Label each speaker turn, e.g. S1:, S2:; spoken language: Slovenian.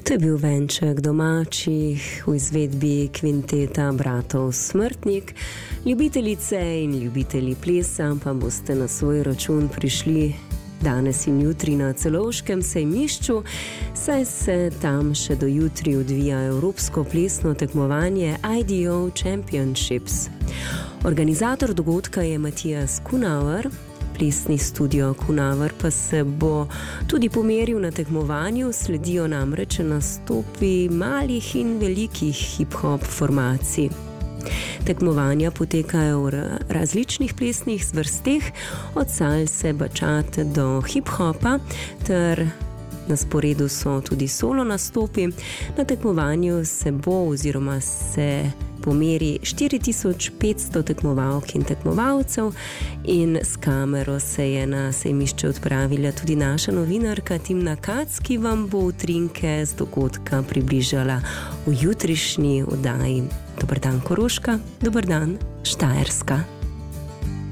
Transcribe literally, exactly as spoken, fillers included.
S1: To je bil venček domačih v izvedbi kvinteta bratov Smrtnik. Ljubiteljice in ljubitelji plesa pa boste na svoj račun prišli danes in jutri na Celovškem sejmišču, saj se tam še do jutri odvija evropsko plesno tekmovanje I D O Championships. Organizator dogodka je Matijas Kunauer. Plesni studio Kunauer pa se bo tudi pomeril na tekmovanju, sledijo namreč nastopi malih in velikih hip-hop formacij. Tekmovanja potekajo v različnih plesnih zvrsteh, od salse, bačate do hip-hopa, ter na sporedu so tudi solo nastopi. Na tekmovanju se bo oziroma se pomeri štiri tisoč petsto tekmovalk in tekmovalcev in s kamero se je na sejmišče odpravila tudi naša novinarka Timna Kac, ki vam bo utrinke z dogodka približala v jutrišnji oddaji. Dober dan Koroška, dober dan Štajerska.